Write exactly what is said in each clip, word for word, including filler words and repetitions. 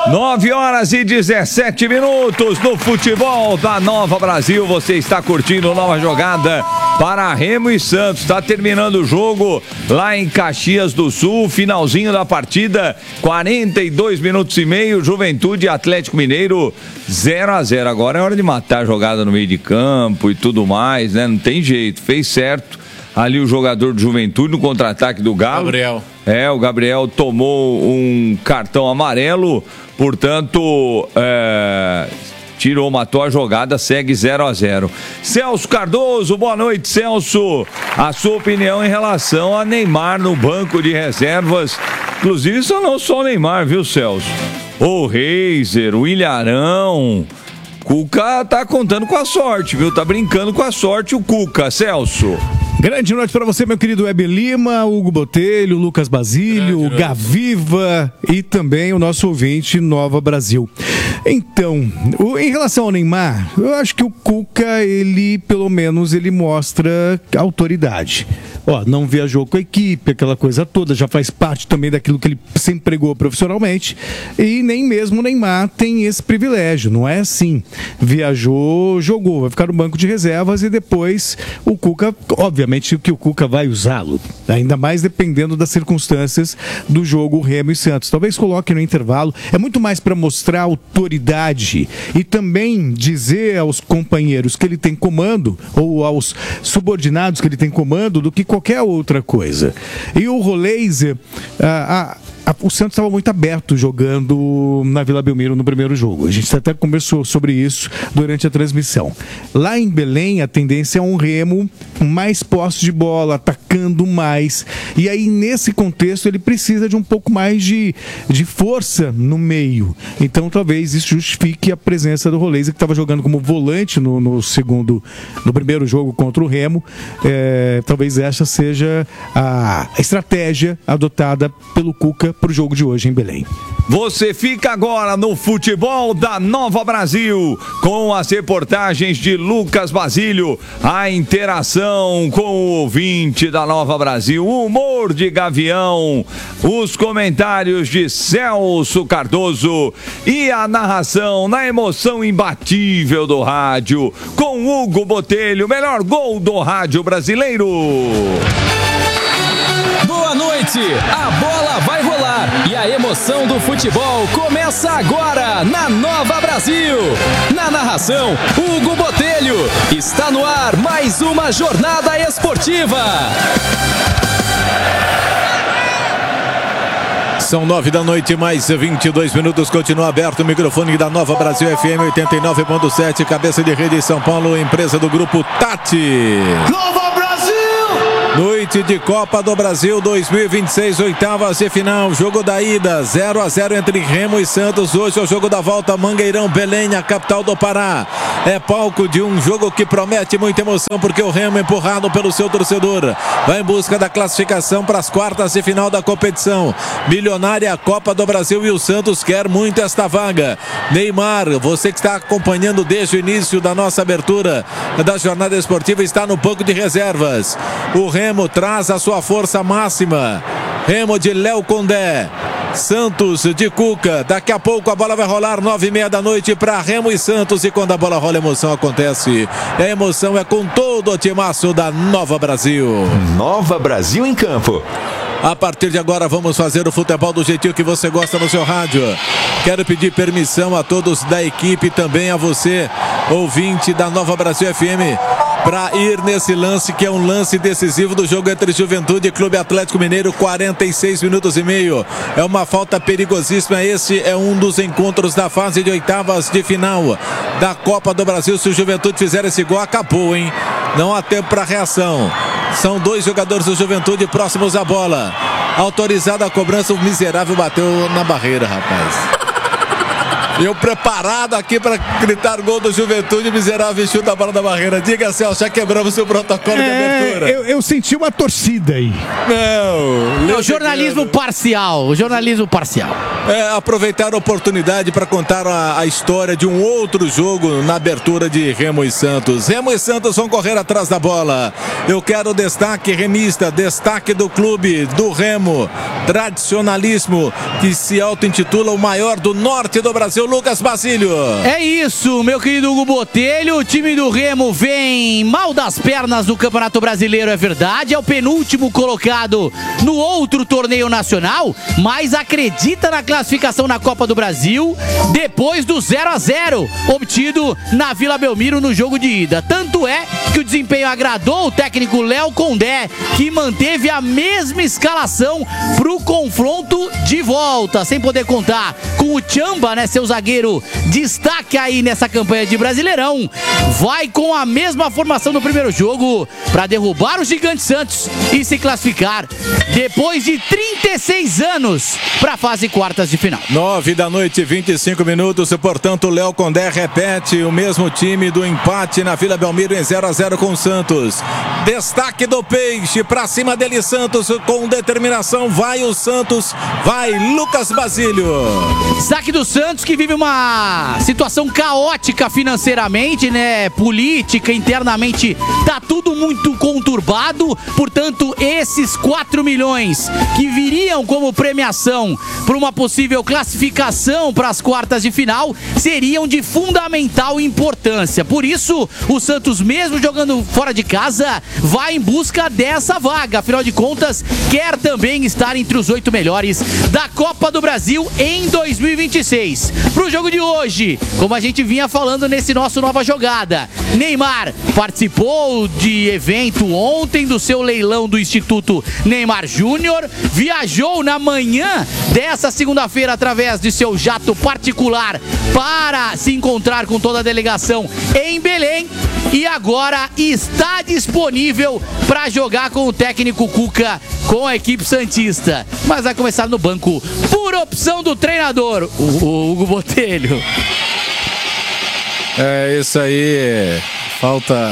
nove horas e dezessete minutos no futebol da Nova Brasil. Você está curtindo Nova Jogada para Remo e Santos. Está terminando o jogo lá em Caxias do Sul. Finalzinho da partida, quarenta e dois minutos e meio. Juventude e Atlético Mineiro zero a zero. Agora é hora de matar a jogada no meio de campo e tudo mais, né? Não tem jeito. Fez certo ali o jogador de Juventude no contra-ataque do Galo. Gabriel. É, o Gabriel tomou um cartão amarelo, portanto, é, tirou, matou a jogada, segue zero a zero. Celso Cardoso, boa noite, Celso. A sua opinião em relação a Neymar no banco de reservas, inclusive só não só o Neymar, viu, Celso? O Reiser, o Ilharão, Cuca tá contando com a sorte, viu? Tá brincando com a sorte o Cuca, Celso. Grande noite para você, meu querido Web Lima, Hugo Botelho, Lucas Basílio, o Gaviva e também o nosso ouvinte Nova Brasil. Então, o, em relação ao Neymar, eu acho que o Cuca, ele, pelo menos, ele mostra autoridade. Ó, não viajou com a equipe, aquela coisa toda, já faz parte também daquilo que ele sempre pregou profissionalmente, e nem mesmo o Neymar tem esse privilégio, não é assim. Viajou, jogou, vai ficar no banco de reservas e depois o Cuca, obviamente que o Cuca vai usá-lo, ainda mais dependendo das circunstâncias do jogo Remo e Santos. Talvez coloque no intervalo, é muito mais para mostrar autoridade e também dizer aos companheiros que ele tem comando, ou aos subordinados que ele tem comando, do que qualquer outra coisa. E o Rolês, a, a o Santos estava muito aberto jogando na Vila Belmiro no primeiro jogo. A gente até conversou sobre isso durante a transmissão. Lá em Belém, a tendência é um Remo mais posse de bola, atacando mais. E aí, nesse contexto, ele precisa de um pouco mais de, de força no meio. Então, talvez isso justifique a presença do Rolês, que estava jogando como volante no, no segundo, no primeiro jogo contra o Remo. É, talvez essa seja a estratégia adotada pelo Cuca para o jogo de hoje em Belém. Você fica agora no futebol da Nova Brasil com as reportagens de Lucas Basílio, a interação com o ouvinte da Nova Brasil, o humor de Gavião, os comentários de Celso Cardoso e a narração na emoção imbatível do rádio com Hugo Botelho, o melhor gol do rádio brasileiro. Boa noite, a bola vai rolar e a emoção do futebol começa agora na Nova Brasil. Na narração, Hugo Botelho. Está no ar mais uma jornada esportiva. São nove da noite, mais vinte e dois minutos, continua aberto o microfone da Nova Brasil F M oitenta e nove ponto sete, cabeça de rede São Paulo, empresa do Grupo Tati. Nova Brasil! Noite de Copa do Brasil dois mil e vinte e seis, oitavas de final, jogo da ida, zero a zero entre Remo e Santos. Hoje é o jogo da volta, Mangueirão, Belém, a capital do Pará. É palco de um jogo que promete muita emoção, porque o Remo, empurrado pelo seu torcedor, vai em busca da classificação para as quartas de final da competição. Milionária Copa do Brasil e o Santos quer muito esta vaga. Neymar, você que está acompanhando desde o início da nossa abertura da jornada esportiva, está no banco de reservas. O Remo traz a sua força máxima. Remo de Léo Condé, Santos de Cuca. Daqui a pouco a bola vai rolar, nove e meia da noite para Remo e Santos. E quando a bola rola, a emoção acontece. A emoção é com todo o timaço da Nova Brasil. Nova Brasil em campo. A partir de agora vamos fazer o futebol do jeitinho que você gosta no seu rádio. Quero pedir permissão a todos da equipe e também a você, ouvinte da Nova Brasil F M, para ir nesse lance que é um lance decisivo do jogo entre Juventude e Clube Atlético Mineiro, quarenta e seis minutos e meio. É uma falta perigosíssima. Esse é um dos encontros da fase de oitavas de final da Copa do Brasil. Se o Juventude fizer esse gol, acabou, hein? Não há tempo para reação. São dois jogadores do Juventude próximos à bola. Autorizada a cobrança, o miserável bateu na barreira, rapaz. Eu preparado aqui para gritar gol do Juventude, o miserável chuta a bola da barreira. Diga, Celso, já quebramos o seu protocolo é, de abertura. Eu, eu senti uma torcida aí. Não. É o jornalismo parcial, o jornalismo parcial. é, aproveitar a oportunidade para contar a, a história de um outro jogo na abertura de Remo e Santos. Remo e Santos vão correr atrás da bola. Eu quero destaque remista, destaque do clube do Remo, tradicionalismo, que se auto-intitula o maior do norte do Brasil, Lucas Basílio. É isso, meu querido Hugo Botelho. O time do Remo vem mal das pernas do Campeonato Brasileiro, é verdade. É o penúltimo colocado no outro torneio nacional, mas acredita na classificação na Copa do Brasil depois do zero a zero obtido na Vila Belmiro no jogo de ida. Tanto é que o desempenho agradou o técnico Léo Condé, que manteve a mesma escalação para o confronto de volta, sem poder contar com o Tchamba, né, seu zagueiro destaque aí nessa campanha de Brasileirão. Vai com a mesma formação no primeiro jogo para derrubar o Gigante Santos e se classificar depois de trinta e seis anos para a fase quartas de final. Nove da noite, vinte e cinco minutos, e portanto o Léo Condé repete o mesmo time do empate na Vila Belmiro em zero a zero com o Santos. Destaque do Peixe, pra cima dele Santos com determinação, vai o Santos, vai Lucas Basílio. Destaque do Santos, que vive uma situação caótica financeiramente, né, política, internamente tá tudo muito conturbado, portanto esses quatro milhões que viriam como premiação para uma possível classificação para as quartas de final seriam de fundamental importância. Por isso o Santos, mesmo jogando fora de casa, vai em busca dessa vaga, afinal de contas quer também estar entre os oito melhores da Copa do Brasil em dois mil e vinte e seis. Pro jogo de hoje, como a gente vinha falando nesse nosso Nova Jogada, Neymar participou de evento ontem do seu leilão do Instituto Neymar Júnior, viajou na manhã dessa segunda-feira através de seu jato particular para se encontrar com toda a delegação em Belém e agora está disponível para jogar com o técnico Cuca, com a equipe santista, mas vai começar no banco por opção do treinador, o Hugo Botelho. É isso aí, falta...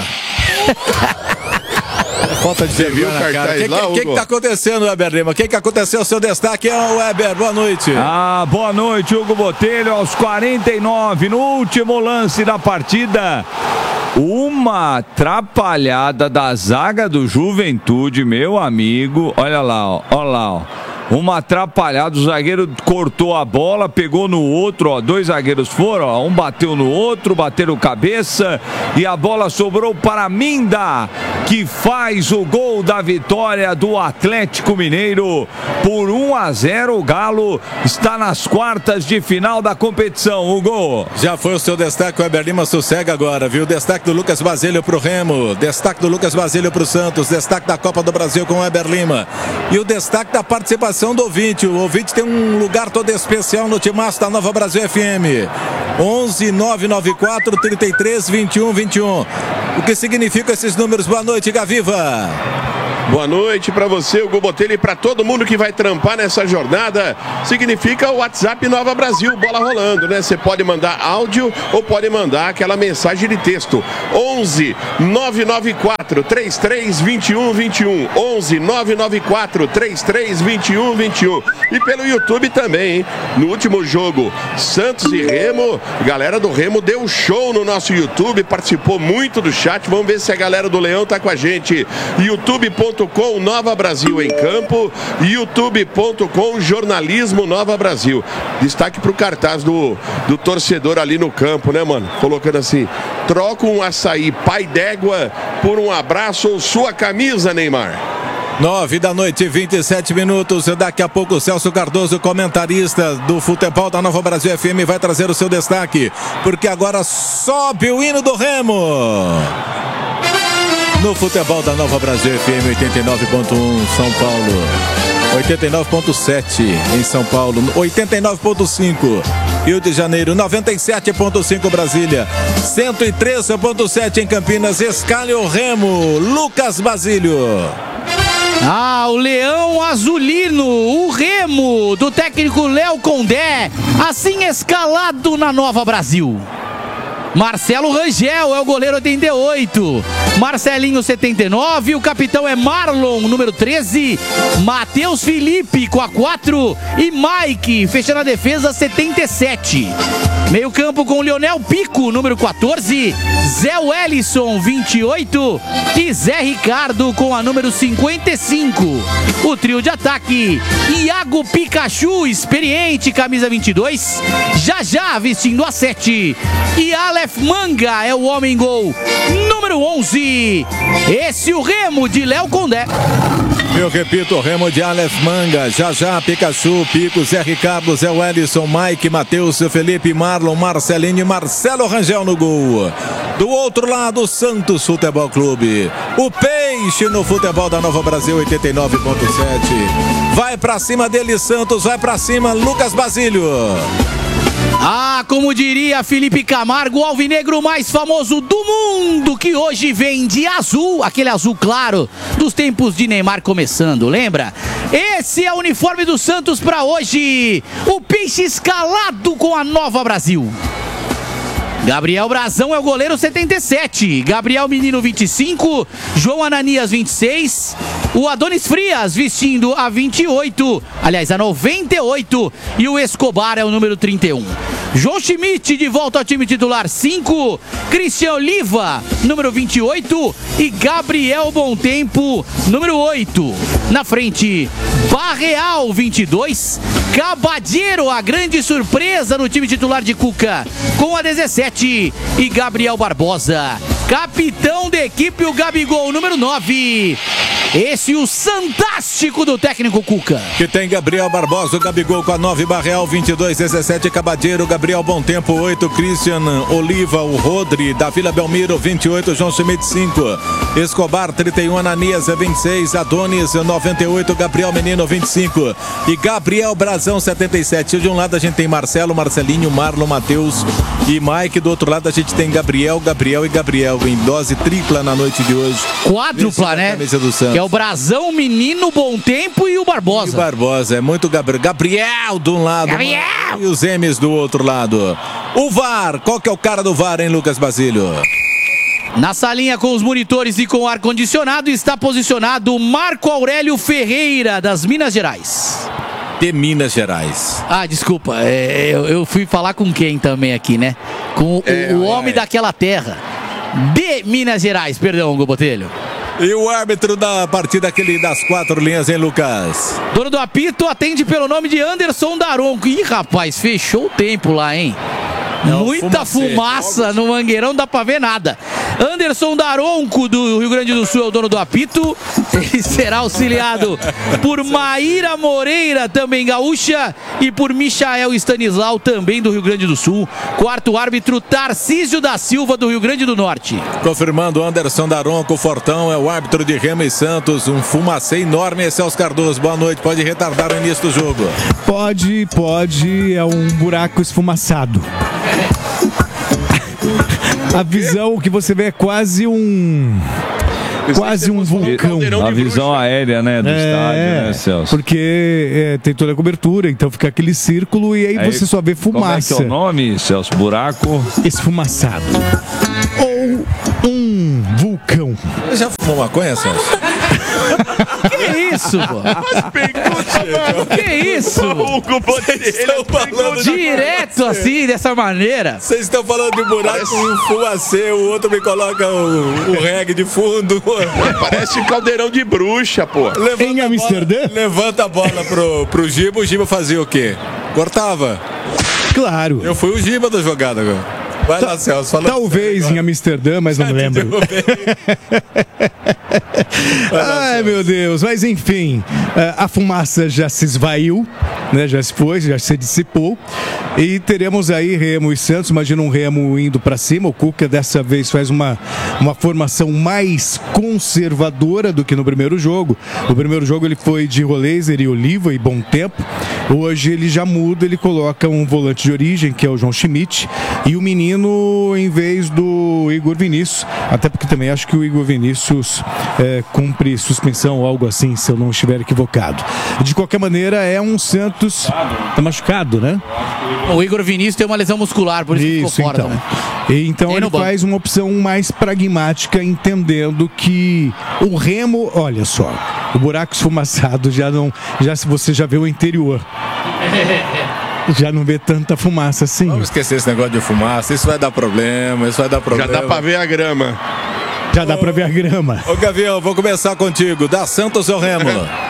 Falta de vergonha na cara. O que, que, que, que tá acontecendo, Weber Lima? O que, que aconteceu? Seu destaque é o Weber. Boa noite. Ah, boa noite, Hugo Botelho. Aos quarenta e nove, no último lance da partida, uma atrapalhada da zaga do Juventude, meu amigo. Olha lá, ó, olha lá, ó. Uma atrapalhada, o zagueiro cortou a bola, pegou no outro, ó, dois zagueiros foram, ó, um bateu no outro, bateram cabeça e a bola sobrou para Minda, que faz o gol da vitória do Atlético Mineiro por um a zero. O Galo está nas quartas de final da competição. O gol. Já foi o seu destaque, o Weber Lima sossega agora, viu? Destaque do Lucas Basílio pro Remo, destaque do Lucas Basílio pro Santos, destaque da Copa do Brasil com o Weber Lima e o destaque da participação do ouvinte. O ouvinte tem um lugar todo especial no timaço da Nova Brasil F M. onze nove nove quatro, trinta e três, vinte e um, vinte e um. O que significam esses números? Boa noite, Gaviva. Boa noite para você, Hugo Botelho, e para todo mundo que vai trampar nessa jornada. Significa o WhatsApp Nova Brasil, bola rolando, né? Você pode mandar áudio ou pode mandar aquela mensagem de texto. onze nove nove quatro, trinta e três, vinte e um, vinte e um. onze nove nove quatro, trinta e três, vinte e um, vinte e um. E pelo YouTube também, hein? No último jogo, Santos e Remo, a galera do Remo deu show no nosso YouTube, participou muito do chat. Vamos ver se a galera do Leão tá com a gente. youtube ponto com Nova Brasil em campo, youtube ponto com Jornalismo Nova Brasil. Destaque pro cartaz do, do torcedor ali no campo, né, mano? Colocando assim: troca um açaí pai d'égua por um abraço ou sua camisa, Neymar. Nove da noite, vinte e sete minutos. Daqui a pouco o Celso Cardoso, comentarista do futebol da Nova Brasil F M, vai trazer o seu destaque, porque agora sobe o hino do Remo no futebol da Nova Brasil F M oitenta e nove ponto um São Paulo, oitenta e nove ponto sete em São Paulo, oitenta e nove ponto cinco Rio de Janeiro, noventa e sete ponto cinco Brasília, cento e três ponto sete em Campinas. Escale o Remo, Lucas Basílio. Ah, o Leão Azulino, o Remo do técnico Léo Condé, assim escalado na Nova Brasil. Marcelo Rangel é o goleiro oitenta e oito. Marcelinho setenta e nove. O capitão é Marlon, número treze. Matheus Felipe com a quatro. E Mike, fechando a defesa, setenta e sete. Meio campo com Leonel Pico, número quatorze. Zé Wellison, vinte e oito. E Zé Ricardo com a número cinquenta e cinco. O trio de ataque: Iago Pikachu, experiente, camisa vinte e dois. Já já vestindo a sete. E Aleph Manga é o homem gol, número onze. Esse o Remo de Léo Condé. Eu repito, Remo de Aleph Manga, Já Já, Pikachu, Pico, Zé Ricardo, Zé Wellison, Mike, Matheus, Felipe, Marlon, Marcelinho e Marcelo Rangel no gol. Do outro lado, Santos Futebol Clube. O Peixe no futebol da Nova Brasil, oitenta e nove ponto sete. Vai pra cima dele, Santos, vai pra cima, Lucas Basílio. Ah, como diria Felipe Camargo, o alvinegro mais famoso do mundo, que hoje vem de azul, aquele azul claro dos tempos de Neymar começando, lembra? Esse é o uniforme do Santos para hoje. O Peixe escalado com a Nova Brasil. Gabriel Brazão é o goleiro, setenta e sete. Gabriel Menino, vinte e cinco. João Ananias, vinte e seis. O Adonis Frias vestindo a vinte e oito. Aliás, a noventa e oito. E o Escobar é o número trinta e um. João Schmidt de volta ao time titular, cinco. Cristian Oliva, número vinte e oito. E Gabriel Bontempo, número oito. Na frente, Barreal, vinte e dois. Cabadeiro, a grande surpresa no time titular de Cuca, com a dezessete. E Gabriel Barbosa, capitão da equipe, o Gabigol, número nove. Esse o fantástico do técnico Cuca. Que tem Gabriel Barbosa, o Gabigol com a nove, Barreal vinte e dois, dezessete, Cabadeiro, Gabriel Bontempo, oito, Christian Oliva, o Rodri, da Vila Belmiro, vinte e oito, João Schmidt, cinco, Escobar, trinta e um, Ananias, vinte e seis, Adonis, noventa e oito, Gabriel Menino, vinte e cinco e Gabriel Brazão, setenta e sete. De um lado a gente tem Marcelo, Marcelinho, Marlon, Matheus e Mike. Do outro lado a gente tem Gabriel, Gabriel e Gabriel em dose tripla na noite de hoje. Quádrupla, né? Que é o Brazão, Menino, Bontempo e o Barbosa. E o Barbosa, é muito Gabriel. Gabriel de um lado, Gabriel! E os M's do outro lado. O V A R, qual que é o cara do V A R, hein, Lucas Basílio? Na salinha com os monitores e com ar-condicionado está posicionado Marco Aurélio Ferreira, das Minas Gerais. De Minas Gerais. Ah, desculpa, é, eu, eu fui falar com quem também aqui, né? Com é, o, o é, homem é. daquela terra. De Minas Gerais, perdão, Hugo Botelho. E o árbitro da partida, aquele das quatro linhas, hein, Lucas? Dono do apito atende pelo nome de Anderson Daronco. Ih, rapaz, fechou o tempo lá, hein? Não, muita fumacê. fumaça no mangueirão, não dá pra ver nada. Anderson Daronco, do Rio Grande do Sul, é o dono do apito. Ele será auxiliado por Maíra Moreira, também gaúcha, e por Michael Stanislau, também do Rio Grande do Sul. Quarto árbitro, Tarcísio da Silva, do Rio Grande do Norte. Confirmando, Anderson Daronco, Fortão, é o árbitro de Remo e Santos. Um fumacê enorme, esse Celso Cardoso. Boa noite, pode retardar o início do jogo? Pode, pode, é um buraco esfumaçado. A visão que você vê é quase um... Quase um vulcão. A visão aérea, né, do é, estádio, né, Celso? Porque é, tem toda a cobertura, então fica aquele círculo e aí, aí você só vê fumaça. Como é que é o nome, Celso? Buraco? Esfumaçado. Ou um vulcão. Você já fumou maconha, Celso? Que isso, pô? Que isso? Direto assim, dessa maneira. Vocês estão falando de buraco, um fumacê, o outro me coloca o, o reggae de fundo. Parece caldeirão de bruxa, pô. Levanta em Amsterdã? A bola, levanta a bola pro, pro Giba, o Giba fazia o quê? Cortava. Claro. Eu fui o Giba da jogada agora. Vai lá, Celso. Fala Talvez em Amsterdã, mas não lembro. Ai, meu Deus. Mas enfim, a fumaça já se esvaiu, né? Já se foi, já se dissipou. E teremos aí Remo e Santos. Imagina um Remo indo para cima. O Cuca dessa vez faz uma, uma formação mais conservadora do que no primeiro jogo. No primeiro jogo ele foi de Roleiser e Oliva e Bontempo. Hoje ele já muda, ele coloca um volante de origem, que é o João Schmidt, e o menino Menino em vez do Igor Vinícius, até porque também acho que o Igor Vinícius é, cumpre suspensão ou algo assim, se eu não estiver equivocado. De qualquer maneira, é um Santos... Tá machucado, né? O Igor Vinícius tem uma lesão muscular, por isso, isso que ficou fora então. também. E, então ele faz uma opção mais pragmática, entendendo que o Remo, olha só, o buraco esfumaçado já não, já se você já vê o interior, já não vê tanta fumaça assim. Vamos esquecer esse negócio de fumaça, isso vai dar problema, isso vai dar problema. Já dá pra ver a grama. Já dá pra ver a grama. Ô Gavião, vou começar contigo, dá Santos ou Remo?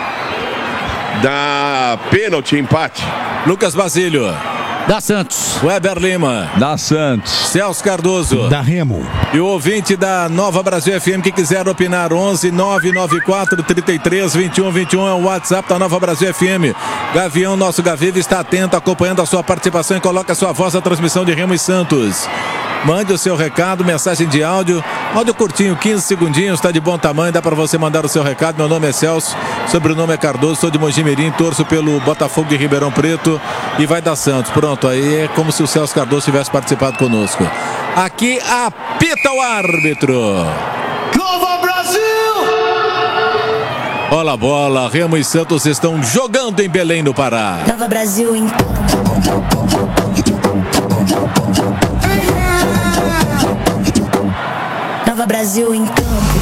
Dá pênalti, empate. Lucas Basílio. Da Santos. Weber Lima. Da Santos. Celso Cardoso. Da Remo. E o ouvinte da Nova Brasil F M que quiser opinar, onze nove nove quatro, trinta e três, vinte e um, vinte e um é o WhatsApp da Nova Brasil F M. Gavião, nosso Gaviva, está atento, acompanhando a sua participação e coloca a sua voz na transmissão de Remo e Santos. Mande o seu recado, mensagem de áudio, áudio curtinho, quinze segundinhos, está de bom tamanho, dá para você mandar o seu recado. Meu nome é Celso, sobrenome é Cardoso, sou de Mojimirim, torço pelo Botafogo de Ribeirão Preto e vai dar Santos. Pronto, aí é como se o Celso Cardoso tivesse participado conosco. Aqui apita o árbitro. Nova Brasil! Bola a bola, Remo e Santos estão jogando em Belém, no Pará. Nova Brasil em Nova Brasil em campo.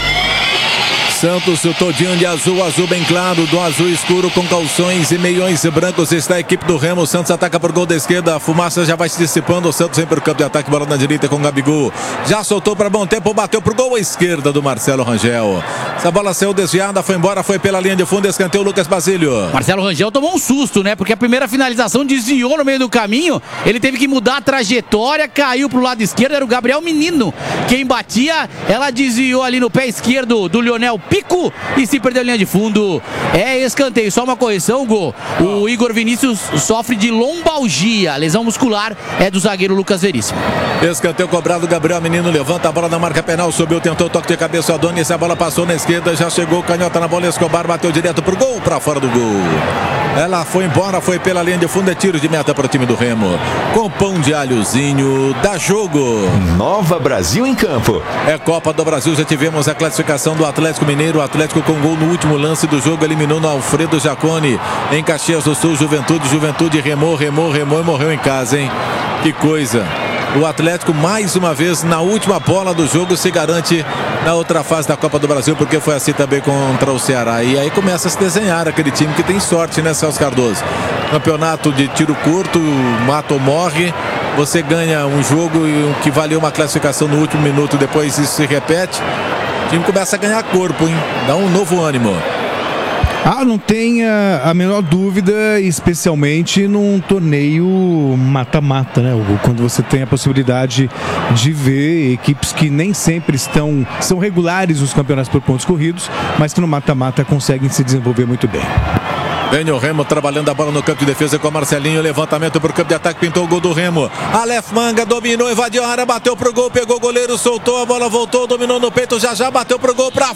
Santos, o todinho de azul, azul bem claro, do azul escuro com calções e meiões brancos está a equipe do Remo. O Santos ataca por gol da esquerda, a fumaça já vai se dissipando, o Santos vem para o campo de ataque, bola na direita com o Gabigol, já soltou para bom tempo, bateu pro gol à esquerda do Marcelo Rangel. Essa bola saiu desviada, foi embora, foi pela linha de fundo, escanteio Lucas Basílio. Marcelo Rangel tomou um susto, né? Porque a primeira finalização desviou no meio do caminho, ele teve que mudar a trajetória, caiu pro lado esquerdo, era o Gabriel Menino quem batia, ela desviou ali no pé esquerdo do Lionel Pico e se perdeu a linha de fundo. É escanteio, só uma correção, gol. O Igor Vinícius sofre de lombalgia, a lesão muscular é do zagueiro Lucas Veríssimo. Escanteio cobrado, Gabriel Menino levanta a bola na marca penal, subiu, tentou toque de cabeça, Adonis, a bola passou na esquerda, já chegou, canhota na bola, Escobar bateu direto pro gol, pra fora do gol. Ela foi embora, foi pela linha de fundo, é tiro de meta para o time do Remo. Com pão de alhozinho, dá jogo. Nova Brasil em campo. É Copa do Brasil, já tivemos a classificação do Atlético Mineiro. O Atlético com gol no último lance do jogo, eliminou no Alfredo Jaconi. Em Caxias do Sul, Juventude, Juventude remou, remou, remou e morreu em casa, hein? Que coisa. O Atlético, mais uma vez, na última bola do jogo, se garante na outra fase da Copa do Brasil, porque foi assim também contra o Ceará. E aí começa a se desenhar aquele time que tem sorte, né, Celso Cardoso? Campeonato de tiro curto, mata ou morre. Você ganha um jogo que valeu uma classificação no último minuto, depois isso se repete. O time começa a ganhar corpo, hein? Dá um novo ânimo. Ah, não tenha a menor dúvida, especialmente num torneio mata-mata, né, Hugo? Quando você tem a possibilidade de ver equipes que nem sempre estão, são regulares nos campeonatos por pontos corridos, mas que no mata-mata conseguem se desenvolver muito bem. Vem o Remo trabalhando a bola no campo de defesa com o Marcelinho, levantamento para o campo de ataque, pintou o gol do Remo. Aleph Manga dominou, invadiu a área, bateu pro gol, pegou o goleiro, soltou, a bola voltou, dominou no peito, já já bateu pro gol, para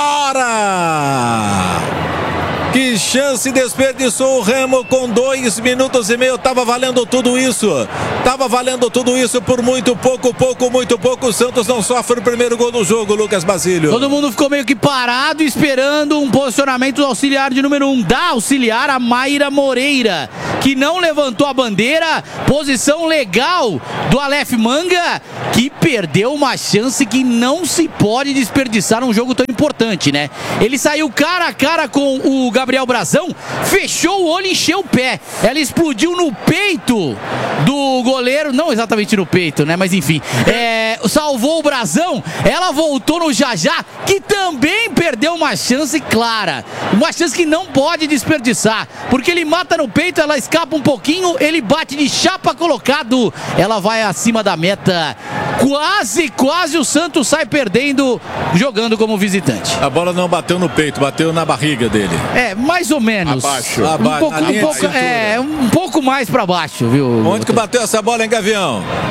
fora! Que chance desperdiçou o Remo com dois minutos e meio. Tava valendo tudo isso. Tava valendo tudo isso por muito pouco, pouco, muito pouco. O Santos não sofre o primeiro gol do jogo, Lucas Basílio. Todo mundo ficou meio que parado esperando um posicionamento do auxiliar de número um. Da auxiliar, a Mayra Moreira, que não levantou a bandeira. Posição legal do Aleph Manga, que perdeu uma chance que não se pode desperdiçar num jogo tão importante, né? Ele saiu cara a cara com o Gabriel Brazão, fechou o olho e encheu o pé. Ela explodiu no peito do goleiro, não exatamente no peito, né? Mas enfim, é, salvou o Brazão. Ela voltou no Jajá, que também perdeu uma chance clara. Uma chance que não pode desperdiçar, porque ele mata no peito, ela escapa um pouquinho, ele bate de chapa colocado. Ela vai acima da meta. Quase, quase o Santos sai perdendo, jogando como visitante. A bola não bateu no peito, bateu na barriga dele. É, mais ou menos. Abaixo. Um Aba pouco, um pouco, é, um pouco mais pra baixo, viu? Onde que bateu essa bola, hein, Gavião?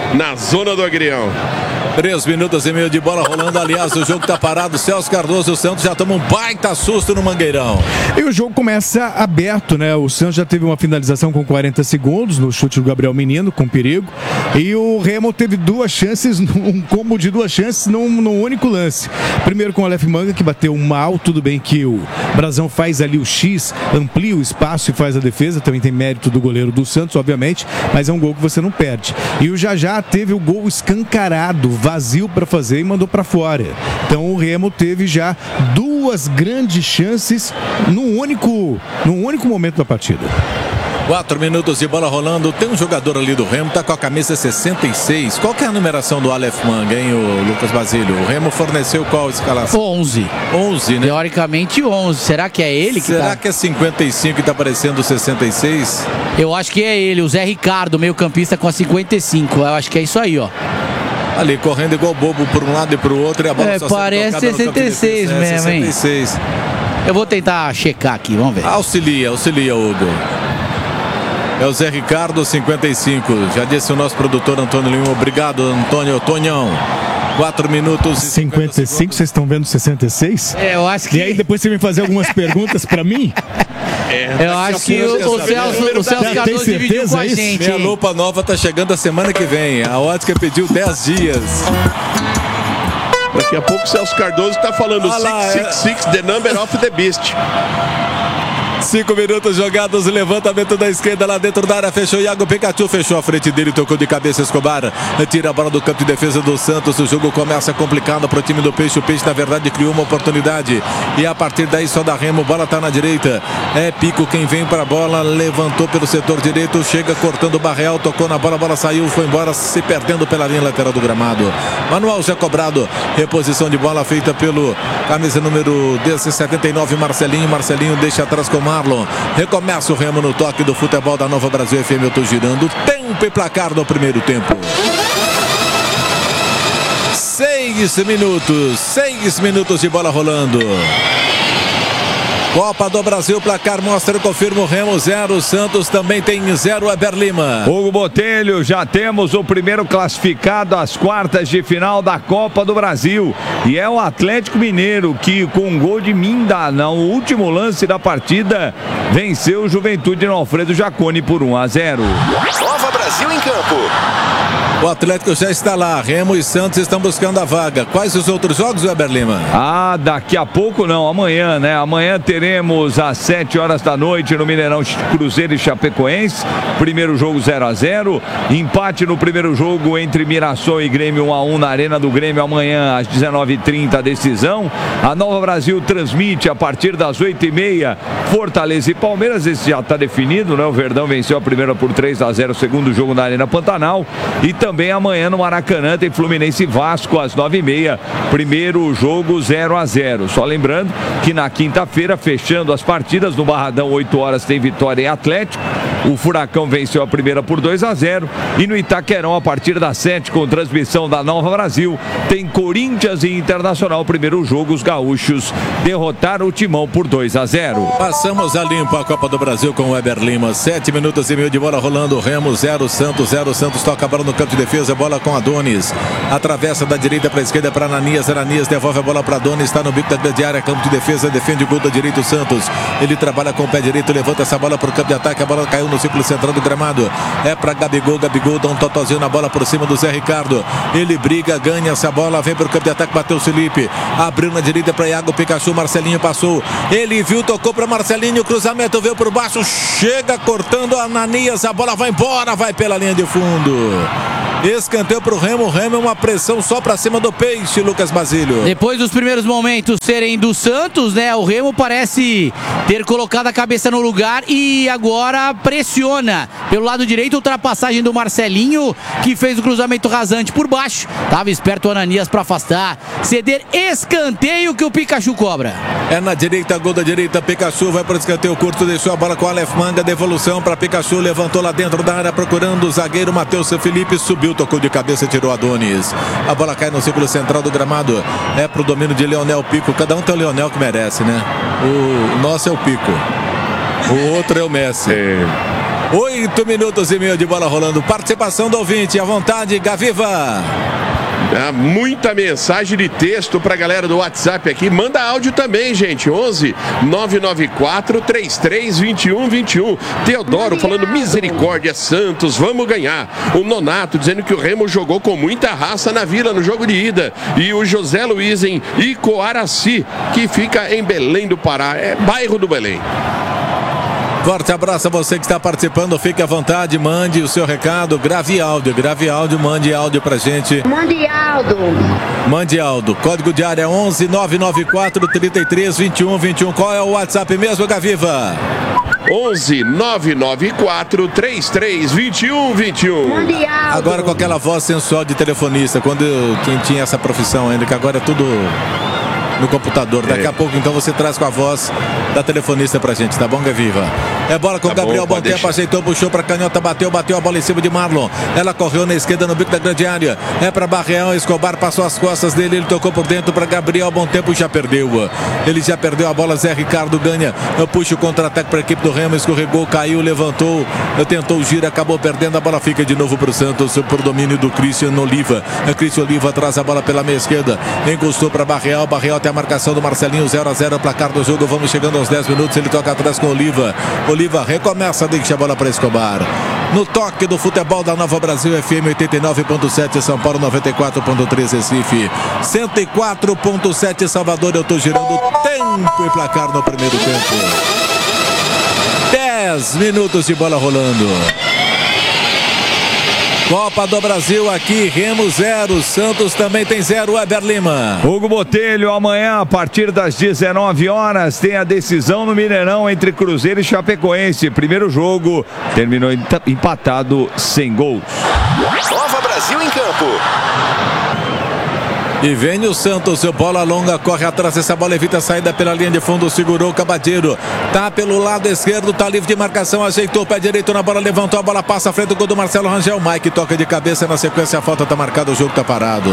na zona do agrião. Três minutos e meio de bola rolando. Aliás, o jogo tá parado. Celso Cardoso e o Santos já tomam um baita susto no Mangueirão. E o jogo começa aberto, né? O Santos já teve uma finalização com quarenta segundos no chute do Gabriel Menino, com perigo. E o Remo teve duas chances, um combo de duas chances num, num único lance. Primeiro com o Aleph Manga, que bateu mal. Tudo bem que o Brazão faz ali o X, amplia o espaço e faz a defesa. Também tem mérito do goleiro do Santos, obviamente. Mas é um gol que você não perde. E o Jajá teve o gol escancarado, vazio para fazer e mandou para fora. Então o Remo teve já duas grandes chances num único, num único momento da partida. Quatro minutos de bola rolando. Tem um jogador ali do Remo, tá com a camisa sessenta e seis. Qual que é a numeração do Aleph Manga, hein, o Lucas Basílio? O Remo forneceu qual escalação? onze. onze, né? Teoricamente onze. Será que é ele que Será tá? que é cinquenta e cinco e tá aparecendo sessenta e seis? Eu acho que é ele, o Zé Ricardo, meio campista com a cinquenta e cinco. Eu acho que é isso aí, ó. Ali, correndo igual bobo por um lado e pro outro. E a bola É, só parece sessenta e seis mesmo, hein? sessenta e seis. Eu vou tentar checar aqui, vamos ver. Auxilia, auxilia, Hugo. É o Zé Ricardo, cinquenta e cinco. Já disse o nosso produtor Antônio Lima. Obrigado, Antônio Tonhão. quatro minutos e cinquenta e cinco, vocês estão vendo sessenta e seis? É, eu acho que... E aí depois você vem fazer algumas perguntas pra mim? É, eu acho que o, o Celso, o Celso Cardoso dividiu com a gente. Minha lupa nova tá chegando a semana que vem. A ótica pediu dez dias. Daqui a pouco o Celso Cardoso está falando Ah lá, seiscentos e sessenta e seis, the number of the beast. Cinco minutos jogados, levantamento da esquerda lá dentro da área, fechou Iago Pikachu, fechou a frente dele, tocou de cabeça Escobar, tira a bola do campo de defesa do Santos. O jogo começa complicado para o time do Peixe. O Peixe na verdade criou uma oportunidade e a partir daí só dá Remo. Bola tá na direita, é Pico quem vem para a bola, levantou pelo setor direito, chega cortando o Barreal, tocou na bola, a bola saiu, foi embora, se perdendo pela linha lateral do gramado. Manual já cobrado, reposição de bola feita pelo camisa número setenta e nove, Marcelinho. Marcelinho deixa atrás com Marlon. Recomeça o Remo no toque do futebol da Nova Brasil F M. Eu tô girando tempo e placar no primeiro tempo. Seis minutos, seis minutos de bola rolando. Copa do Brasil, placar mostra e confirma o Remo zero, Santos também tem zero, Eber Lima. Hugo Botelho, já temos o primeiro classificado às quartas de final da Copa do Brasil. E é o Atlético Mineiro que, com um gol de Minda no último lance da partida, venceu o Juventude no Alfredo Jaconi por um a zero. Nova Brasil em campo. O Atlético já está lá, Remo e Santos estão buscando a vaga. Quais os outros jogos, Eber Lima? Ah, daqui a pouco não, amanhã, né? Amanhã teremos às sete horas da noite no Mineirão, Cruzeiro e Chapecoense. Primeiro jogo zero a zero. Empate no primeiro jogo entre Mirassol e Grêmio um a um na Arena do Grêmio. Amanhã às dezenove e trinta a decisão. A Nova Brasil transmite a partir das oito e meia Fortaleza e Palmeiras. Esse já está definido, né? O Verdão venceu a primeira por três a zero, segundo jogo na Arena Pantanal. E também amanhã no Maracanã tem Fluminense e Vasco às nove e meia. Primeiro jogo zero a zero. Só lembrando que na quinta-feira, fechando as partidas, no Barradão, oito horas, tem Vitória e Atlético. O Furacão venceu a primeira por dois a zero. E no Itaquerão, a partir das sete, com transmissão da Nova Brasil, tem Corinthians e Internacional. Primeiro jogo, os gaúchos derrotaram o Timão por dois a zero. Passamos a limpo a Copa do Brasil com o Eber Lima. Sete minutos e meio de bola rolando. Remo zero, Santos zero. Santos toca a bola no campo de defesa, bola com Adonis. Atravessa da direita para a esquerda para Ananias. Ananias devolve a bola para Adonis. Está no bico da grande área, campo de defesa, defende o gol da direita o Santos. Ele trabalha com o pé direito, levanta essa bola para o campo de ataque. A bola caiu no círculo central do gramado. É para Gabigol. Gabigol dá um totozinho na bola por cima do Zé Ricardo. Ele briga, ganha essa bola, vem para o campo de ataque, bateu o Felipe. Abriu na direita para Iago Pikachu. Marcelinho passou. Ele viu, tocou para Marcelinho. Cruzamento veio por baixo. Chega cortando a Ananias. A bola vai embora, vai pela linha de fundo. Escanteio para o Remo. O Remo é uma pressão só para cima do Peixe, Lucas Basílio. Depois dos primeiros momentos serem do Santos, né? O Remo parece ter colocado a cabeça no lugar e agora pressiona. Pelo lado direito, ultrapassagem do Marcelinho, que fez o cruzamento rasante por baixo. Tava esperto o Ananias para afastar. Ceder escanteio que o Pikachu cobra. É na direita, gol da direita. Pikachu vai para o escanteio curto, deixou a bola com o Aleph Manga. Devolução para Pikachu, levantou lá dentro da área procurando o zagueiro Matheus Felipe. Subiu, tocou de cabeça, tirou Adonis. A bola cai no círculo central do gramado. É pro domínio de Leonel Pico. Cada um tem o Leonel que merece, né? O nosso é o Pico. O outro é o Messi. É. Oito minutos e meio de bola rolando. Participação do ouvinte, à vontade, Gaviva. É, muita mensagem de texto pra galera do WhatsApp aqui. Manda áudio também, gente. onze nove nove quatro, três três dois um dois um. Teodoro falando misericórdia, Santos, vamos ganhar. O Nonato dizendo que o Remo jogou com muita raça na Vila no jogo de ida. E o José Luiz em Icoaraci, que fica em Belém do Pará. É bairro do Belém. Forte abraço a você que está participando, fique à vontade, mande o seu recado, grave áudio, grave áudio, mande áudio pra gente. Mande áudio. Mande áudio, código de área onze nove nove quatro, trinta e três, vinte e um, vinte e um. Qual é o WhatsApp mesmo, Gaviva? onze nove nove quatro, três três dois um dois um. Agora com aquela voz sensual de telefonista, quando eu, quem tinha essa profissão ainda, que agora é tudo no computador. Daqui é. a pouco, então, você traz com a voz da telefonista pra gente, tá bom, Gaviva? É bola com o tá Gabriel, bom, bom tempo, deixar. Ajeitou, puxou pra canhota, bateu, bateu a bola em cima de Marlon. Ela correu na esquerda no bico da grande área. É pra Barreal, Escobar passou as costas dele, ele tocou por dentro pra Gabriel, bom tempo, já perdeu. Ele já perdeu a bola, Zé Ricardo ganha. Puxa o contra-ataque pra equipe do Remo, escorregou, caiu, levantou, tentou o giro, acabou perdendo, a bola fica de novo pro Santos, por domínio do Christian Oliva. A Christian Oliva traz a bola pela meia esquerda, encostou pra Barreal, Barreal tem a marcação do Marcelinho, zero a zero, placar do jogo, vamos chegando aos dez minutos, ele toca atrás com Oliva. Oliva recomeça, deixa a bola para Escobar. No toque do futebol da Nova Brasil, F M oitenta e nove ponto sete, São Paulo noventa e quatro ponto três, Recife cento e quatro ponto sete, Salvador. Eu tô girando tempo e placar no primeiro tempo. dez minutos de bola rolando. Copa do Brasil aqui, Remo zero, Santos também tem zero, Weber Lima. Hugo Botelho, amanhã a partir das dezenove horas tem a decisão no Mineirão entre Cruzeiro e Chapecoense. Primeiro jogo terminou empatado sem gols. Nova Brasil em campo. E vem o Santos, bola longa, corre atrás, essa bola evita a saída pela linha de fundo, segurou o Cabadeiro, tá pelo lado esquerdo, tá livre de marcação, ajeitou o pé direito na bola, levantou a bola, passa à frente do gol do Marcelo Rangel, Mike toca de cabeça, na sequência a falta tá marcada, o jogo tá parado.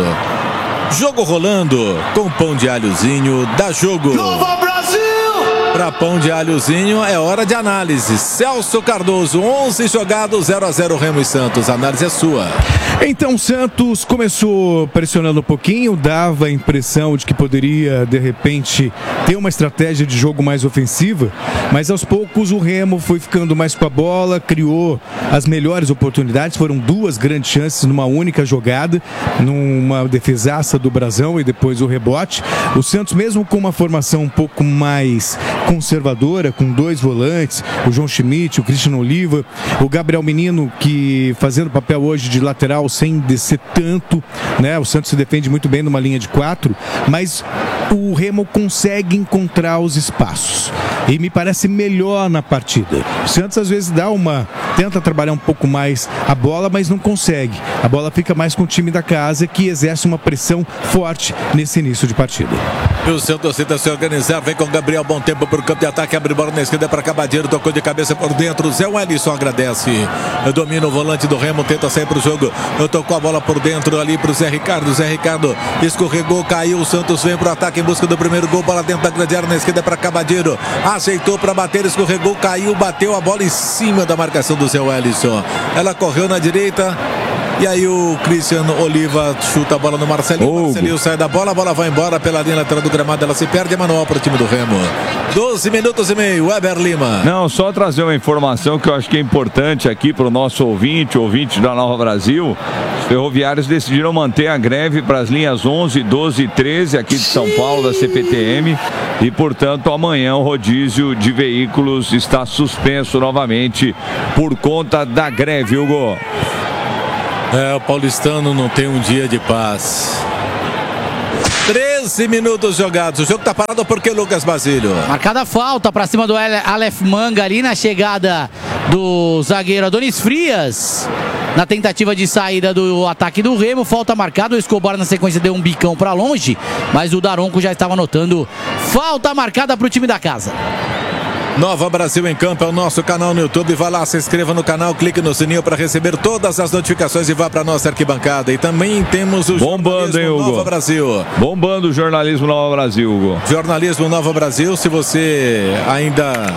Jogo rolando, com pão de alhozinho, dá jogo. Nova Brasil! Para pão de alhozinho é hora de análise. Celso Cardoso, onze jogados, zero a zero Remo e Santos. A análise é sua. Então, Santos começou pressionando um pouquinho, dava a impressão de que poderia, de repente, ter uma estratégia de jogo mais ofensiva, mas aos poucos o Remo foi ficando mais com a bola, criou as melhores oportunidades, foram duas grandes chances numa única jogada, numa defesaça do Brasão e depois o rebote. O Santos, mesmo com uma formação um pouco mais conservadora, com dois volantes, o João Schmidt, o Christian Oliva, o Gabriel Menino, que fazendo papel hoje de lateral sem descer tanto, né? O Santos se defende muito bem numa linha de quatro, mas o Remo consegue encontrar os espaços e me parece melhor na partida. O Santos às vezes dá uma, tenta trabalhar um pouco mais a bola, mas não consegue. A bola fica mais com o time da casa, que exerce uma pressão forte nesse início de partida. E o Santos tenta se organizar, vem com o Gabriel, bom tempo para o campo de ataque, abre bola na esquerda para Cabadeiro, tocou de cabeça por dentro, Zé Wellison agradece, domina o volante do Remo, tenta sair para o jogo, tocou a bola por dentro ali para o Zé Ricardo, Zé Ricardo escorregou, caiu, o Santos vem para o ataque em busca do primeiro gol, bola dentro da grande área na esquerda para Cabadeiro, aceitou para bater, escorregou, caiu, bateu a bola em cima da marcação do Zé Wellison, ela correu na direita. E aí o Christian Oliva chuta a bola no Marcelinho, oh, Marcelinho sai da bola, a bola vai embora pela linha lateral do gramado, ela se perde, é manual para o time do Remo. doze minutos e meio, Weber Lima. Não, só trazer uma informação que eu acho que é importante aqui para o nosso ouvinte, ouvinte da Nova Brasil. Os ferroviários decidiram manter a greve para as linhas onze, doze e treze aqui de São Paulo, da C P T M, e portanto amanhã o rodízio de veículos está suspenso novamente por conta da greve, Hugo. É, o paulistano não tem um dia de paz. treze minutos jogados. O jogo tá parado porque Lucas Basílio. Marcada falta pra cima do Aleph Manga ali na chegada do zagueiro Adonis Frias. Na tentativa de saída do ataque do Remo, falta marcada. O Escobar na sequência deu um bicão pra longe, mas o Daronco já estava anotando. Falta marcada pro time da casa. Nova Brasil em Campo é o nosso canal no YouTube. Vá lá, se inscreva no canal, clique no sininho para receber todas as notificações e vá para nossa arquibancada. E também temos o Bombando, hein, Hugo? Nova Brasil. Bombando o jornalismo Nova Brasil, Hugo. Jornalismo Nova Brasil, se você ainda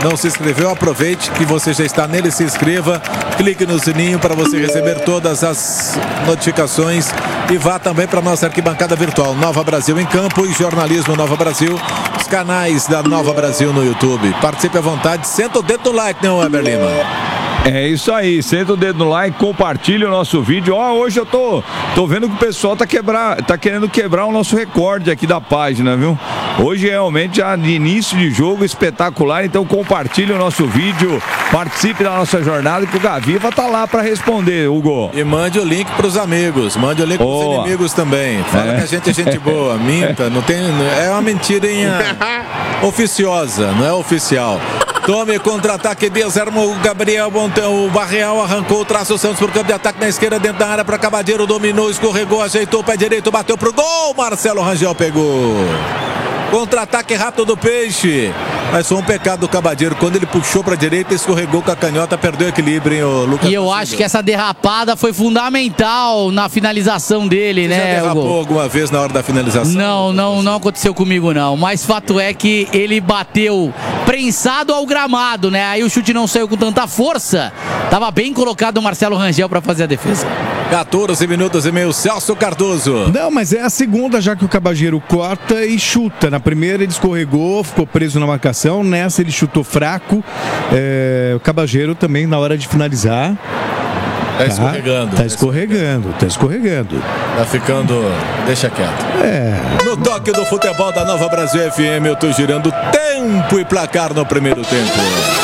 não se inscreveu, aproveite que você já está nele, se inscreva, clique no sininho para você receber todas as notificações e vá também para a nossa arquibancada virtual Nova Brasil em Campo e Jornalismo Nova Brasil, os canais da Nova Brasil no YouTube. Participe à vontade, senta o dedo no like, não, Weber Lima? É isso aí, senta o dedo no like, compartilha o nosso vídeo. Ó, hoje eu tô, tô vendo que o pessoal tá, quebrar, tá querendo quebrar o nosso recorde aqui da página, viu? Hoje realmente já de início de jogo espetacular, então compartilha o nosso vídeo, participe da nossa jornada que o Gaviva tá lá pra responder, Hugo. E mande o link pros amigos, mande o link pros oh. inimigos também. Fala é. que a gente é gente boa, minta, não tem, é uma mentirinha oficiosa, não é oficial. Tome contra-ataque, desarmou o Gabriel Montão, o Barreal arrancou, traça o Santos por campo de ataque na esquerda, dentro da área para Cabadeiro, dominou, escorregou, ajeitou o pé direito, bateu pro gol, Marcelo Rangel pegou. Contra-ataque rápido do Peixe. Mas foi um pecado do Cabadeiro. Quando ele puxou para a direita, escorregou com a canhota, perdeu o equilíbrio, hein, o Lucas. E eu acho que essa derrapada foi fundamental na finalização dele, Você né? já derrapou Hugo? alguma vez na hora da finalização? Não, não, não aconteceu comigo, não. Mas fato é que ele bateu prensado ao gramado, né? Aí o chute não saiu com tanta força. Tava bem colocado o Marcelo Rangel para fazer a defesa. quatorze minutos e meio, Celso Cardoso. Não, mas é a segunda já que o Cabageiro corta e chuta. Na primeira ele escorregou, ficou preso na marcação. Nessa ele chutou fraco. É, o Cabageiro também na hora de finalizar. Tá escorregando. Tá escorregando, tá escorregando. Tá ficando... Deixa quieto. É. No toque do futebol da Nova Brasil F M, eu tô girando tempo e placar no primeiro tempo.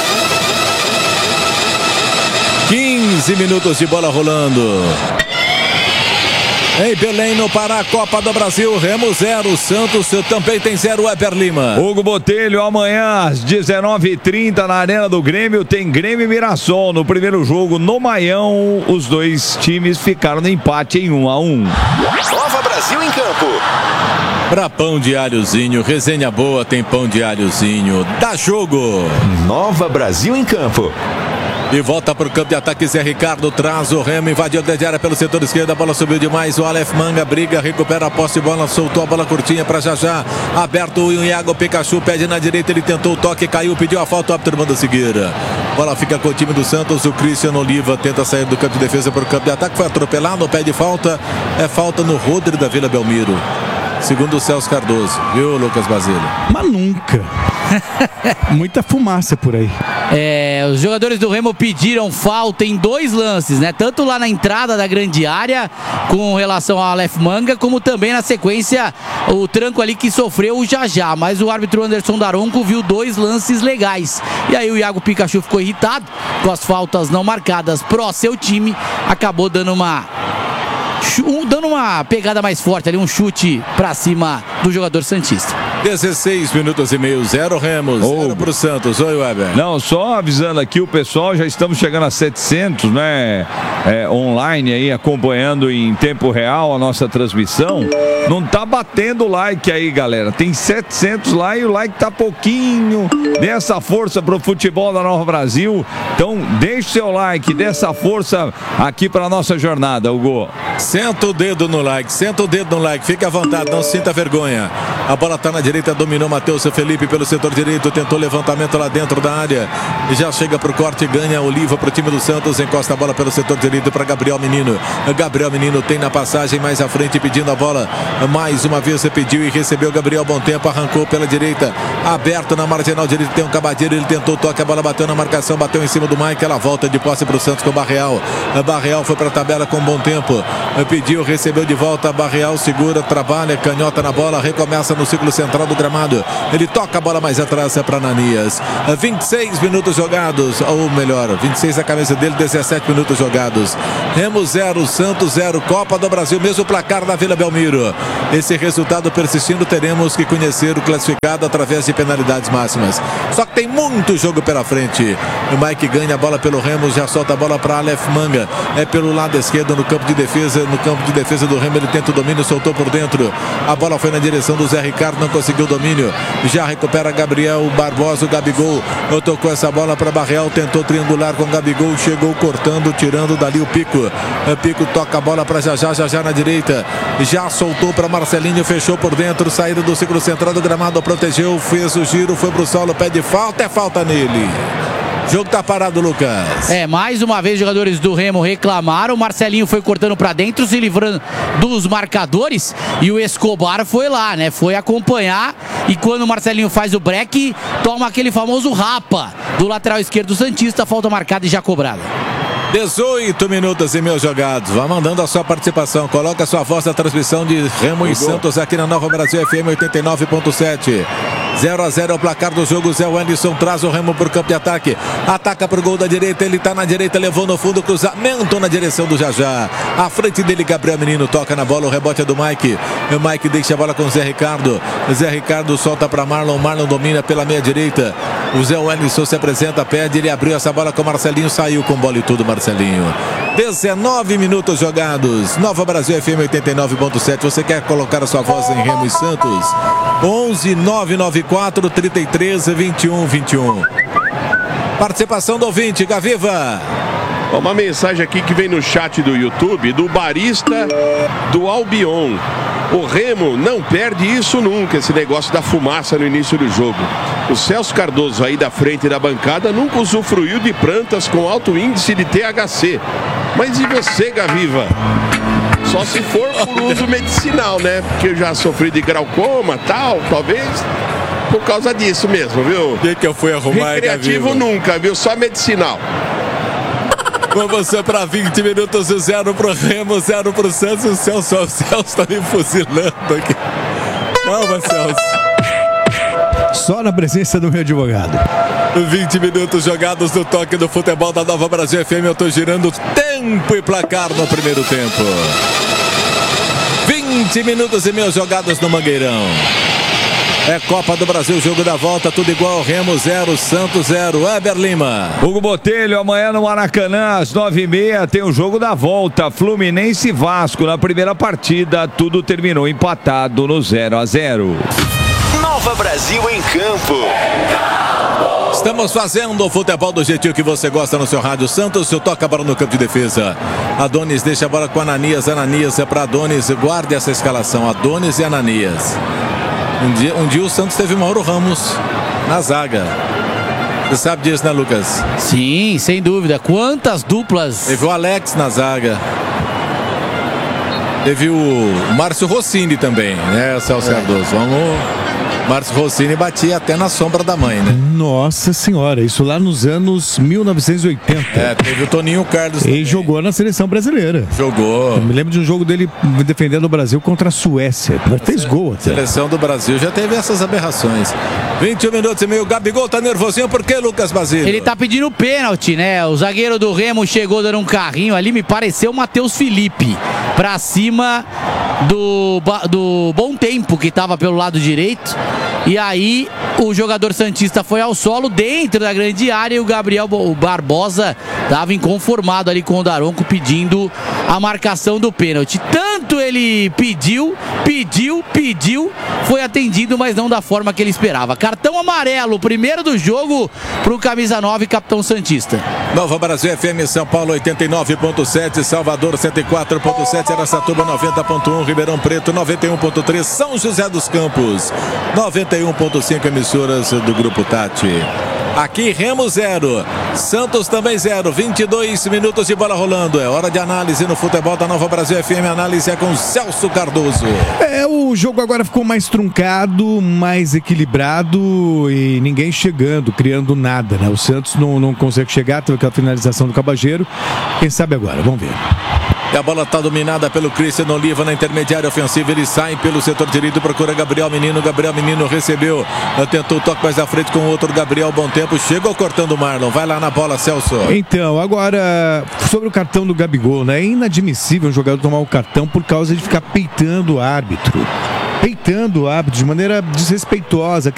quinze minutos de bola rolando. Em Belém, no Pará, Copa do Brasil, Remo zero, Santos também tem zero, Weber Lima. Hugo Botelho, amanhã às dezenove e trinta na Arena do Grêmio, tem Grêmio e Mirassol. No primeiro jogo, no Maião, os dois times ficaram no empate em um a um. Nova Brasil em Campo. Pra pão de alhozinho, resenha boa, tem pão de alhozinho. Dá jogo. Nova Brasil em Campo. E volta para o campo de ataque, Zé Ricardo traz o Remo, invadiu a grande área pelo setor esquerdo, a bola subiu demais, o Aleph Manga briga, recupera a posse de bola, soltou a bola curtinha para Jajá, aberto o Iago Pikachu, pede na direita, ele tentou o toque, caiu, pediu a falta, o árbitro manda seguir. Bola fica com o time do Santos, o Cristiano Oliva tenta sair do campo de defesa para o campo de ataque, foi atropelado, pede falta, é falta no Rodri da Vila Belmiro. Segundo o Celso Cardoso, viu, Lucas Basílio? Mas nunca. Muita fumaça por aí. É, os jogadores do Remo pediram falta em dois lances, né? Tanto lá na entrada da grande área, com relação ao Aleph Manga, como também na sequência, o tranco ali que sofreu o Jajá. Mas o árbitro Anderson Daronco viu dois lances legais. E aí o Iago Pikachu ficou irritado com as faltas não marcadas pro seu time, acabou dando uma... Um, dando uma pegada mais forte ali, um chute pra cima do jogador santista. dezesseis minutos e meio, zero Remo, zero pro Santos. Oi, Weber. Não, só avisando aqui o pessoal, já estamos chegando a setecentos, né? É, online aí, acompanhando em tempo real a nossa transmissão. Não tá batendo o like aí, galera. Tem setecentos lá e o like tá pouquinho. Dê essa força pro futebol da Nova Brasil. Então, deixe seu like, dê essa força aqui pra nossa jornada, Hugo. Senta o dedo no like, senta o dedo no like, fique à vontade, não sinta vergonha. A bola tá na direita, dominou Matheus Felipe pelo setor direito, tentou levantamento lá dentro da área e já chega pro corte, ganha Oliva pro time do Santos, encosta a bola pelo setor direito para Gabriel Menino. Gabriel Menino tem na passagem mais à frente pedindo a bola, mais uma vez pediu e recebeu Gabriel Bom Tempo, arrancou pela direita, aberto na marginal direita, tem um Cabadeiro, ele tentou o toque, a bola bateu na marcação, bateu em cima do Mike, ela volta de posse pro Santos com o Barreal. Barreal foi pra tabela com Bom Tempo, pediu, recebeu de volta, Barreal segura, trabalha, canhota na bola, recomeça no ciclo central do gramado, ele toca a bola mais atrás, é para Ananias. Vinte e seis minutos jogados, ou melhor, vinte e seis a camisa dele, dezessete minutos jogados. Remo zero, Santos zero, Copa do Brasil, mesmo placar da Vila Belmiro. Esse resultado persistindo, teremos que conhecer o classificado através de penalidades máximas. Só que tem muito jogo pela frente. O Mike ganha a bola pelo Remo, já solta a bola para Aleph Manga, é pelo lado esquerdo no campo de defesa, no campo de defesa do Remo, ele tenta o domínio, soltou por dentro, a bola foi na direção do Zé Ricardo, não conseguiu o domínio, já recupera Gabriel Barbosa, o Gabigol, tocou essa bola para Barreal, tentou triangular com o Gabigol, chegou cortando, tirando dali o pico, Pico. Pico toca a bola para Jajá, Jajá na direita. Já soltou para Marcelinho, fechou por dentro. Saída do círculo central do gramado, protegeu, fez o giro, foi pro solo, pede falta, é falta nele. O jogo tá parado, Lucas. É, mais uma vez os jogadores do Remo reclamaram. O Marcelinho foi cortando pra dentro, se livrando dos marcadores. E o Escobar foi lá, né? Foi acompanhar. E quando o Marcelinho faz o break, toma aquele famoso rapa do lateral esquerdo do Santista. Falta marcada e já cobrada. dezoito minutos e meio jogados. Vá mandando a sua participação. Coloca a sua voz na transmissão de Remo e Santos aqui na Nova Brasil F M oitenta e nove ponto sete. zero a zero é o placar do jogo. Zé Wellington traz o Remo pro campo de ataque. Ataca pro gol da direita. Ele tá na direita, levou no fundo, cruzamento na direção do Jajá. À frente dele, Gabriel Menino toca na bola. O rebote é do Mike. O Mike deixa a bola com o Zé Ricardo. Zé Ricardo solta pra Marlon. Marlon domina pela meia direita. O Zé Wellington se apresenta, pede. Ele abriu essa bola com o Marcelinho. Saiu com bola e tudo, Marcelinho. dezenove minutos jogados. Nova Brasil F M oitenta e nove ponto sete. Você quer colocar a sua voz em Remo e Santos? onze nove nove quatro, trinta e três, vinte e um, vinte e um. Participação do ouvinte, Gaviva. Uma mensagem aqui que vem no chat do YouTube do barista do Albion. O Remo não perde isso nunca, esse negócio da fumaça no início do jogo. O Celso Cardoso aí da frente da bancada nunca usufruiu de plantas com alto índice de T H C. Mas e você, Gaviva? Só se for por uso medicinal, né? Porque eu já sofri de glaucoma, tal, talvez por causa disso mesmo, viu? O que, que eu fui arrumar, recreativo Gaviva? Nunca, viu? Só medicinal. Com você para vinte minutos, zero pro Remo, zero pro Santos. O Celso, o Celso tá me fuzilando aqui. Calma, Celso. Só na presença do meu advogado. vinte minutos jogados no toque do futebol da Nova Brasil F M. Eu tô girando tempo e placar no primeiro tempo. vinte minutos e meio jogados no Mangueirão. É Copa do Brasil, jogo da volta, tudo igual. Remo zero, Santos zero. Weber Lima. Hugo Botelho, amanhã no Maracanã, às nove e meia, tem o jogo da volta. Fluminense e Vasco. Na primeira partida, tudo terminou empatado no zero a zero. Nova Brasil em campo. Estamos fazendo o futebol do jeitinho que você gosta no seu rádio. Santos, eu toca a bola no campo de defesa. Adonis deixa a bola com Ananias. Ananias é para Adonis. Guarde essa escalação. Adonis e Ananias. Um dia, um dia o Santos teve Mauro Ramos na zaga. Você sabe disso, né, Lucas? Sim, sem dúvida. Quantas duplas. Teve o Alex na zaga. Teve o Márcio Rossini também, né, Celso é. Cardoso? Vamos... Márcio Rossini batia até na sombra da mãe, né? Nossa senhora, isso lá nos anos mil novecentos e oitenta. É, teve o Toninho Carlos também. Ele jogou na seleção brasileira. Jogou. Eu me lembro de um jogo dele defendendo o Brasil contra a Suécia. Fez gol até. A seleção do Brasil já teve essas aberrações. vinte e um minutos e meio, o Gabigol tá nervosinho, por que, Lucas Basílio? Ele tá pedindo pênalti, né? O zagueiro do Remo chegou dando um carrinho ali, me pareceu o Matheus Felipe, pra cima do, do Bom Tempo, que tava pelo lado direito. E aí o jogador santista foi ao solo dentro da grande área e o Gabriel o Barbosa estava inconformado ali com o Daronco pedindo a marcação do pênalti. Tanto ele pediu, pediu, pediu, foi atendido, mas não da forma que ele esperava. Cartão amarelo, primeiro do jogo pro camisa nove, capitão santista. Nova Brasil F M, São Paulo oitenta e nove ponto sete, Salvador cento e quatro ponto sete, Araçatuba noventa ponto um, Ribeirão Preto noventa e um ponto três, São José dos Campos noventa e um ponto cinco, emissoras do Grupo Tati. Aqui Remo zero, Santos também zero, vinte e dois minutos de bola rolando. É hora de análise no futebol da Nova Brasil F M. Análise é com Celso Cardoso. É, o jogo agora ficou mais truncado, mais equilibrado e ninguém chegando, criando nada, né? O Santos não, não consegue chegar, teve aquela finalização do Cabageiro. Quem sabe agora? Vamos ver. E a bola está dominada pelo Cristiano Oliva na intermediária ofensiva. Ele sai pelo setor direito, procura Gabriel Menino. Gabriel Menino recebeu, tentou o toque mais à frente com o outro Gabriel. Bom tempo, chegou cortando o Marlon. Vai lá na bola, Celso. Então, agora, sobre o cartão do Gabigol, né? É inadmissível um jogador tomar o cartão por causa de ficar peitando o árbitro. Peitando o árbitro de maneira desrespeitosa.